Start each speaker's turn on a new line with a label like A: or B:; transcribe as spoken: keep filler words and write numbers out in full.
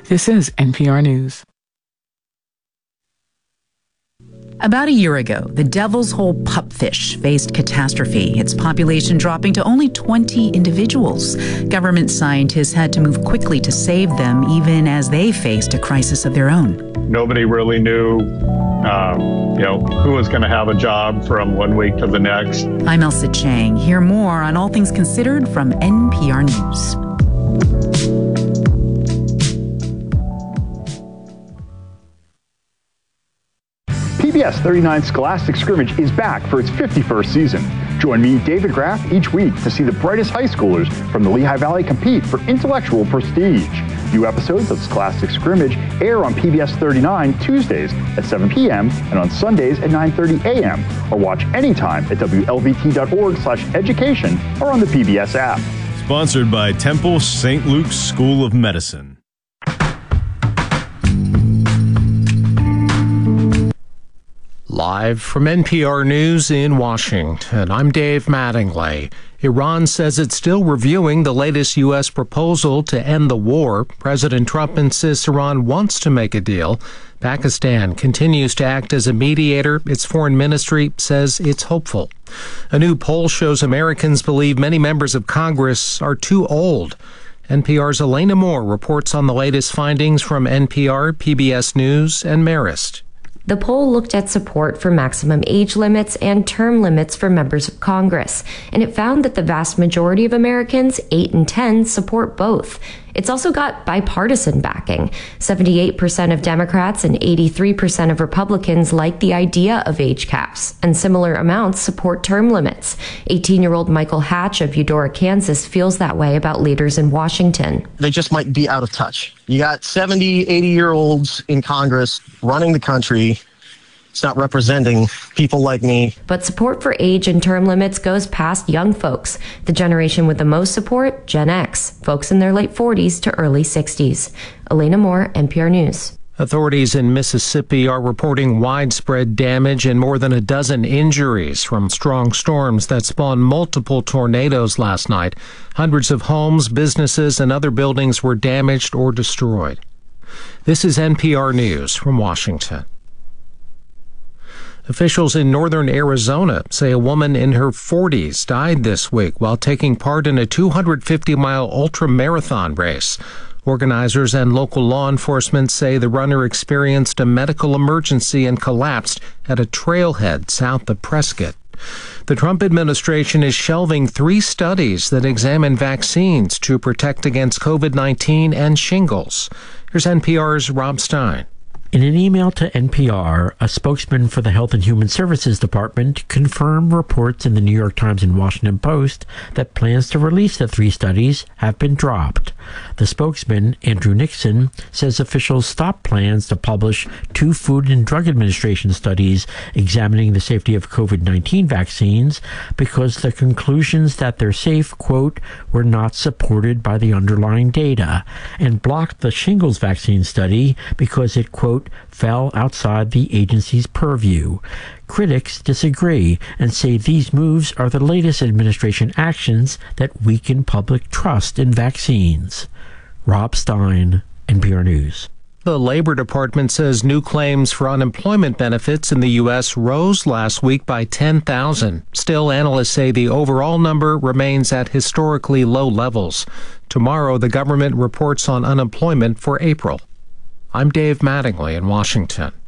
A: This is N P R News.
B: About a year ago, the Devil's Hole pupfish faced catastrophe, its population dropping to only twenty individuals. Government scientists had to move quickly to save them, even as they faced a crisis of their own.
C: Nobody really knew, um, you know, who was going to have a job from one week to the next.
B: I'm Elsa Chang. Hear more on All Things Considered from N P R News.
D: P B S thirty-nine Scholastic Scrimmage is back for its fifty-first season. Join me, David Graff, each week to see the brightest high schoolers from the Lehigh Valley compete for intellectual prestige. New episodes of Scholastic Scrimmage air on P B S thirty-nine Tuesdays at seven p.m. and on Sundays at nine thirty a.m. or watch anytime at W L V T dot org slash education or on the P B S app.
E: Sponsored by Temple Saint Luke's School of Medicine.
F: Live from N P R News in Washington, I'm Dave Mattingly. Iran says it's still reviewing the latest U S proposal to end the war. President Trump insists Iran wants to make a deal. Pakistan continues to act as a mediator. Its foreign ministry says it's hopeful. A new poll shows Americans believe many members of Congress are too old. N P R's Elena Moore reports on the latest findings from N P R, P B S News, and Marist.
G: The poll looked at support for maximum age limits and term limits for members of Congress, and it found that the vast majority of Americans, eight in ten, support both. It's also got bipartisan backing. seventy-eight percent of Democrats and eighty-three percent of Republicans like the idea of age caps, and similar amounts support term limits. eighteen-year-old Michael Hatch of Eudora, Kansas feels that way about leaders in Washington.
H: They just might be out of touch. You got seventy, eighty-year-olds in Congress running the country. It's not representing people like me.
G: But support for age and term limits goes past young folks. The generation with the most support, Gen X, folks in their late forties to early sixties. Elena Moore, N P R News.
F: Authorities in Mississippi are reporting widespread damage and more than a dozen injuries from strong storms that spawned multiple tornadoes last night. Hundreds of homes, businesses, and other buildings were damaged or destroyed. This is N P R News from Washington. Officials in northern Arizona say a woman in her forties died this week while taking part in a two hundred fifty mile ultra-marathon race. Organizers and local law enforcement say the runner experienced a medical emergency and collapsed at a trailhead south of Prescott. The Trump administration is shelving three studies that examine vaccines to protect against COVID nineteen and shingles. Here's N P R's Rob Stein.
I: In an email to N P R, a spokesman for the Health and Human Services Department confirmed reports in the New York Times and Washington Post that plans to release the three studies have been dropped. The spokesman, Andrew Nixon, says officials stopped plans to publish two Food and Drug Administration studies examining the safety of COVID nineteen vaccines because the conclusions that they're safe, quote, were not supported by the underlying data, and blocked the shingles vaccine study because it, quote, fell outside the agency's purview. Critics disagree and say these moves are the latest administration actions that weaken public trust in vaccines. Rob Stein, N P R News.
F: The Labor Department says new claims for unemployment benefits in the U S rose last week by ten thousand. Still, analysts say the overall number remains at historically low levels. Tomorrow, the government reports on unemployment for April. I'm Dave Mattingly in Washington.